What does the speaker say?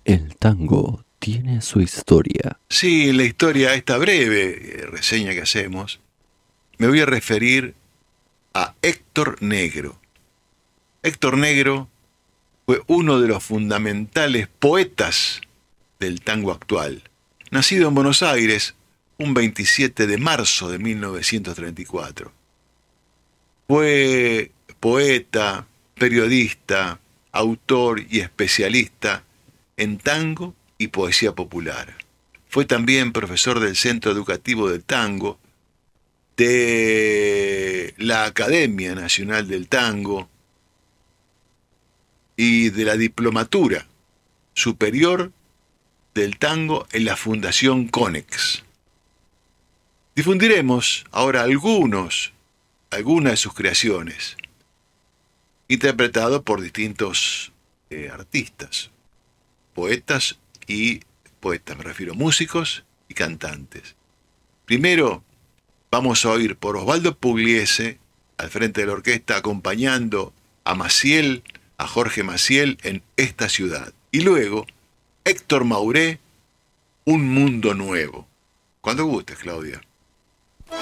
El tango tiene su historia. Sí, en la historia, esta breve reseña que hacemos, me voy a referir a Héctor Negro. Héctor Negro fue uno de los fundamentales poetas del tango actual. Nacido en Buenos Aires un 27 de marzo de 1934. Fue poeta, periodista, autor y especialista en tango y poesía popular. Fue también profesor del Centro Educativo del Tango, de la Academia Nacional del Tango y de la Diplomatura Superior del Tango en la Fundación Conex. Difundiremos ahora algunas de sus creaciones, interpretado por distintos artistas, poetas, me refiero, músicos y cantantes. Primero vamos a oír por Osvaldo Pugliese, al frente de la orquesta, acompañando a Maciel, a Jorge Maciel en Esta Ciudad. Y luego, Héctor Mauré, Un Mundo Nuevo. Cuando gustes, Claudia.